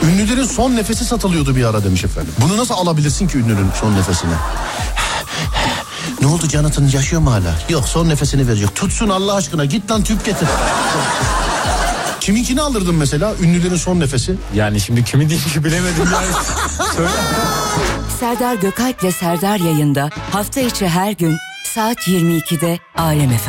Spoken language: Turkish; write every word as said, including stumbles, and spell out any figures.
Ünlülerin son nefesi satılıyordu bir ara demiş efendim. Bunu nasıl alabilirsin ki ünlünün son nefesini? Ne oldu Jonathan, yaşıyor mu hala? Yok, son nefesini verecek. Tutsun Allah aşkına, git lan tüp getir. Kiminkini alırdın mesela, ünlülerin son nefesi? Yani şimdi kimi diyeyim ki bilemedim yani. Söyle. Serdar Gökalp ile Serdar yayında hafta içi her gün saat yirmi ikide Alem F M.